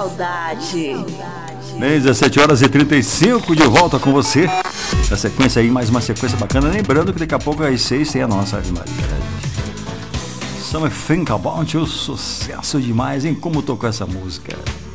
saudade. 17h35, de volta com você. A sequência aí, mais uma sequência bacana. Lembrando que daqui a pouco às 6 tem a nossa Ave Maria. Something About You, sucesso demais, hein? Como tocou essa música?